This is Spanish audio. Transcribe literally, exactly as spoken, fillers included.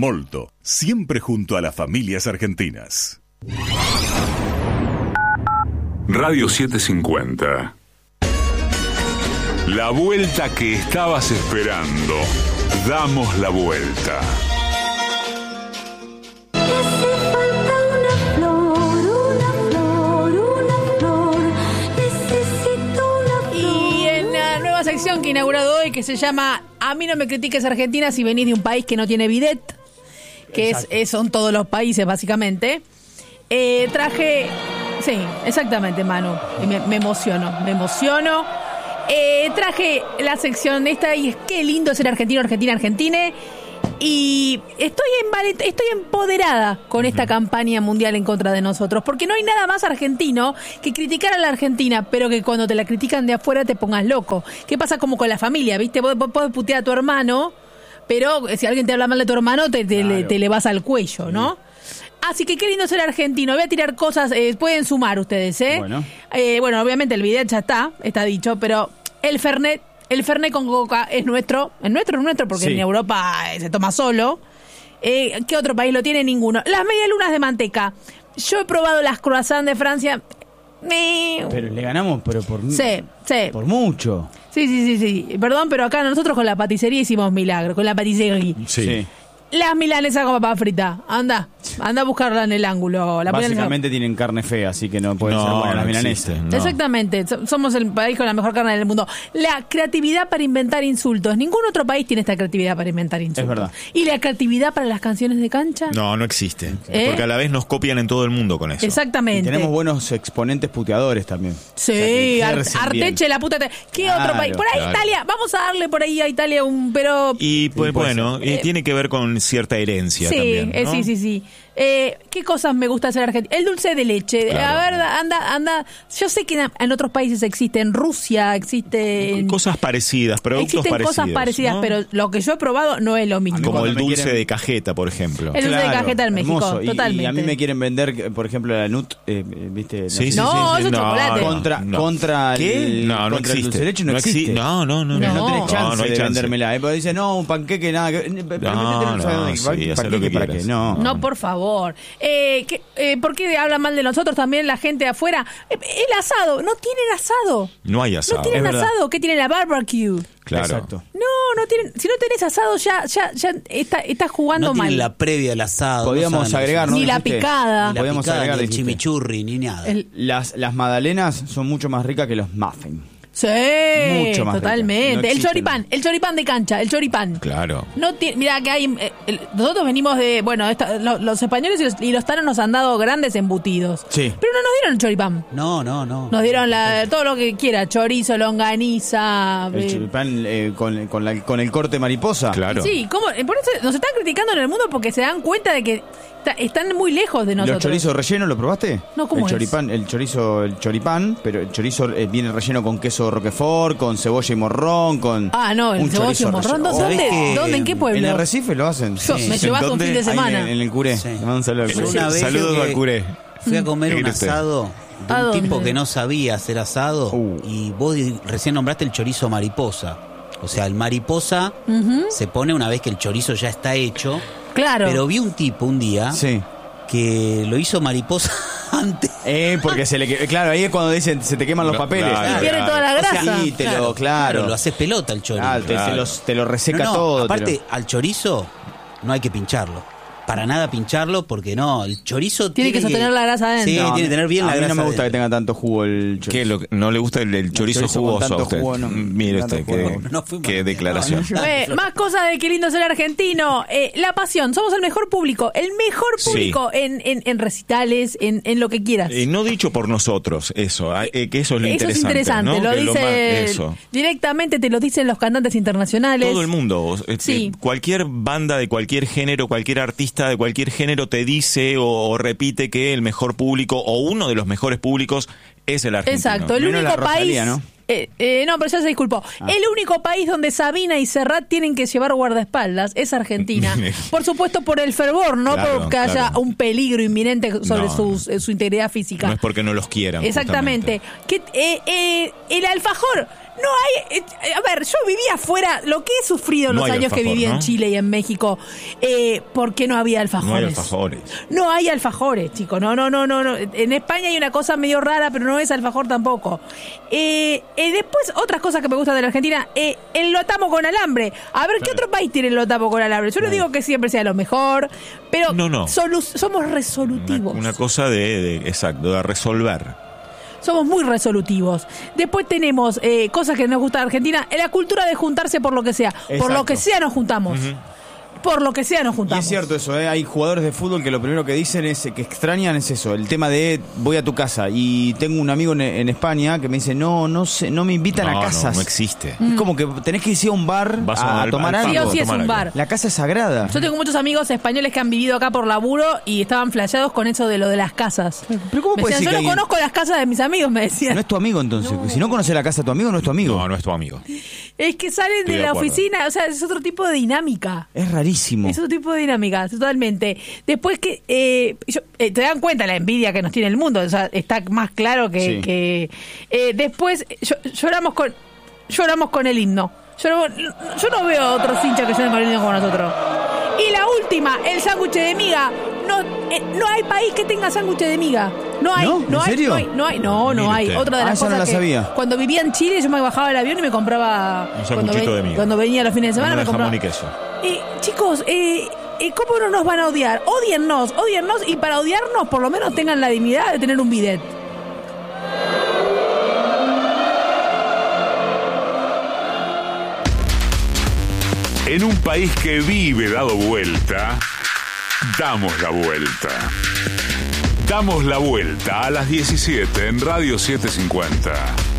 Molto, siempre junto a las familias argentinas. Radio setecientos cincuenta. La vuelta que estabas esperando. Damos la vuelta. Sección que he inaugurado hoy, que se llama A mí no me critiques Argentina si venís de un país que no tiene bidet, que es, es, son todos los países básicamente. Eh, traje, sí, exactamente, Manu, me, me emociono, me emociono. Eh, traje la sección esta y es qué lindo ser argentino, argentina, argentine. Y estoy, en, estoy empoderada con esta campaña mundial en contra de nosotros, porque no hay nada más argentino que criticar a la Argentina, pero que cuando te la critican de afuera te pongas loco. ¿Qué pasa como con la familia? ¿Viste? Vos podés putear a tu hermano, pero si alguien te habla mal de tu hermano, te, te, claro. le, te le vas al cuello, ¿no? Sí. Así que qué lindo ser argentino. Voy a tirar cosas, eh, pueden sumar ustedes, ¿eh? Bueno. Eh, bueno, obviamente el bidet ya está, está dicho, pero el Fernet... El Fernet con coca es nuestro, es nuestro, es nuestro, porque sí. En Europa se toma solo. Eh, ¿Qué otro país lo tiene? Ninguno. Las medialunas de manteca. Yo he probado las croissants de Francia. Me... Pero le ganamos, pero por, sí, sí. por mucho. Sí, sí, sí, sí. Perdón, pero acá nosotros con la paticería hicimos milagro, con la paticería. Sí. sí. Las milanesas con papa frita. Anda, anda a buscarla en el ángulo. La Básicamente tienen carne fea, así que no pueden no, ser buenas las milanesas. No. Exactamente, somos el país con la mejor carne del mundo. La creatividad para inventar insultos. Ningún otro país tiene esta creatividad para inventar insultos. Es verdad. ¿Y la creatividad para las canciones de cancha? No, no existe. ¿Eh? Porque a la vez nos copian en todo el mundo con eso. Exactamente. Y tenemos buenos exponentes puteadores también. Sí, o sea, Arteche, la puta. Te... ¿Qué claro, otro país? Por ahí claro. Italia. Vamos a darle por ahí a Italia un... pero Y pues y bueno, eh, y tiene que ver con cierta herencia. Sí, también, ¿no? eh, sí, sí, sí. Eh, ¿Qué cosas me gusta hacer argentino? El dulce de leche. Claro. A ver, anda, anda. Yo sé que en otros países existe, en Rusia existe. En... Cosas parecidas, productos existen parecidos. Cosas parecidas, ¿no? Pero lo que yo he probado no es lo mismo. Como el dulce quieren... de cajeta, por ejemplo. El dulce claro, de cajeta en México, hermoso. totalmente. Y, y a mí me quieren vender, por ejemplo, la Nut, eh, ¿viste? No, sí, sí, no sí, sí, eso es no, chocolate. Contra, no. contra ¿Qué? el, no, no contra existe. el dulce de leche no, no existe. No, no, no. No, no. no tenés chance no, no hay de chance. vendérmela. Eh, porque dice, no, un panqueque, nada. Que, no, no, sí, ¿para lo que para quieras. qué? No, no, por favor. Eh, ¿qué, eh, ¿Por qué hablan mal de nosotros también la gente de afuera? Eh, el asado. No tienen asado. No hay asado. No tienen es asado. ¿Qué tienen? La barbecue. Claro. Exacto. No, no tienen. Si no tenés asado, ya, ya, ya está, estás jugando no mal. No tienen la previa al asado. Podíamos no agregar, ¿no? Ni la dijiste? picada. Ni la Podíamos picada, agregar, ni el dijiste. chimichurri, ni nada. El... Las, las magdalenas son mucho más ricas que los muffins. Sí, mucho más totalmente. rica. No el existen. choripán, el choripán de cancha, el choripán. Claro. No tiene, mira que hay, eh, el, nosotros venimos de, bueno, esta, lo, los españoles y los, y los tanos nos han dado grandes embutidos. Sí. Pero no nos dieron el choripán. No, no, no. Nos dieron la, todo lo que quiera, chorizo, longaniza. El eh, choripán eh, con, con, la, con el corte mariposa. Claro. Sí, ¿cómo? Por eso nos están criticando en el mundo porque se dan cuenta de que está, están muy lejos de nosotros. ¿Los chorizos rellenos lo probaste? No, ¿cómo el es? choripán, el chorizo, el choripán, pero el chorizo eh, viene relleno con queso roquefort, con cebolla y morrón, con Ah, no, el un cebolla y chorizo morrón. relleno. ¿Dónde, que ¿Dónde? ¿En qué pueblo? En el Recife lo hacen. Yo- Sí. Me llevas un ¿Dónde? fin de Ahí semana. en, en el Curé. Sí. Le mando un saludo al Curé. Una vez Saludos yo al que curé. Fui a comer un Grite. asado de ¿A un dónde? tipo que no sabía hacer asado Uh. y vos di- recién nombraste el chorizo mariposa. O sea, el mariposa Ujú. se pone una vez que el chorizo ya está hecho. Claro. Pero vi un tipo un día Sí. que lo hizo mariposa antes. Eh, porque se le que- claro, ahí es cuando dicen se te queman los No, papeles. claro. Y pierde toda la O sea, grasa. sí, te lo, claro. lo haces pelota el chorizo. Ah, te, Claro. se los- te lo reseca No, no, todo. te aparte, lo- al chorizo no hay que pincharlo. Para nada pincharlo, porque no, el chorizo Tiene que sostener la grasa adentro. Sí, No, tiene que tener bien a la mí grasa no me gusta adentro. que tenga tanto jugo el chorizo. ¿Qué? Lo, ¿No le gusta el, el chorizo, chorizo con jugoso tanto a usted? jugo, no. Mire Tanto usted, jugo. qué, No fuimos- qué declaración. Eh, más cosas de qué lindo ser argentino. Eh, la pasión, somos el mejor público. El mejor Sí. público en, en, en recitales, en, en lo que quieras. Eh, no dicho por nosotros, eso, ah, eh, que eso es lo Eso interesante. es interesante, ¿no? lo Que dice más- eso. directamente, te lo dicen los cantantes internacionales. Todo el mundo, eh, Sí. eh, cualquier banda de cualquier género, cualquier artista de cualquier género te dice o, o repite que el mejor público o uno de los mejores públicos es el argentino. Exacto, el Menos único la Rosalía, país. ¿no? Eh, eh, no, pero ya se disculpó. Ah. El único país donde Sabina y Serrat tienen que llevar guardaespaldas es Argentina. Por supuesto, por el fervor, no Claro, porque haya claro. un peligro inminente sobre No, sus- eh, su integridad física. No es porque no los quieran. Exactamente. justamente. Que, eh, eh, el alfajor No hay... eh, a ver, yo vivía afuera, lo que he sufrido No los hay años que alfajor, viví ¿no? en Chile y en México, eh, porque no había alfajores. No hay alfajores. No hay alfajores, chicos. No, no, no, no, no. En España hay una cosa medio rara, pero no es alfajor tampoco. Eh, eh, después, otras cosas que me gustan de la Argentina, eh, el lotamo con alambre. A ver, ¿qué otro país tiene el lotamo con alambre? Yo no digo que siempre sea lo mejor, pero No, no. solu- somos resolutivos. Una, una cosa de, de, exacto, de resolver. Somos muy resolutivos. Después tenemos eh, cosas que nos gusta de Argentina. En la cultura de juntarse por lo que sea. Por Exacto. lo que sea nos juntamos. Por lo que sea nos Y juntamos. es cierto eso, ¿eh? Hay jugadores de fútbol que lo primero que dicen es que extrañan es eso, el tema de voy a tu casa. Y tengo un amigo en, en España que me dice, no, no sé, no me invitan No, a no, casas. no existe. Mm. Es como que tenés que ir a un bar Vas a, al- tomar al algo. Sí o sí es tomar un algo. bar. La casa es sagrada. Yo tengo muchos amigos españoles que han vivido acá por laburo y estaban flasheados con eso de lo de las casas. Pero ¿cómo Me puede decían, decir yo que no alguien- conozco las casas de mis amigos, me decían. No es tu amigo entonces. Si no conoces la casa de tu amigo, no es tu amigo. No, no es tu amigo. Es que salen Estoy de de la acuerdo. oficina, o sea, es otro tipo de dinámica. Es rarísimo. Es otro tipo de dinámica, totalmente. Después que eh, yo- eh, te dan cuenta la envidia que nos tiene el mundo, o sea, está más claro que... Sí. que eh, después yo- lloramos con lloramos con el himno. Lloramos- yo no veo a otros hinchas que lloren con el himno como nosotros. Y la última, el sándwich de miga. No, eh, no hay país que tenga sándwich de miga. No hay, ¿No? no, ¿En hay, serio? no hay, no hay, no, no Mire hay. usted. Otra de Ah, las esa no cosas la que sabía. cuando vivía en Chile yo me bajaba del avión y me compraba Un cuando, sanguchito ve- de miga. cuando venía los fines de semana Uno me de compraba. jamón y queso. Eh, chicos, eh, eh, ¿cómo no nos van a odiar? Odiennos, odiennos y para odiarnos por lo menos tengan la dignidad de tener un bidet. En un país que vive dado vuelta, damos la vuelta. Damos la vuelta a las diecisiete en Radio setecientos cincuenta.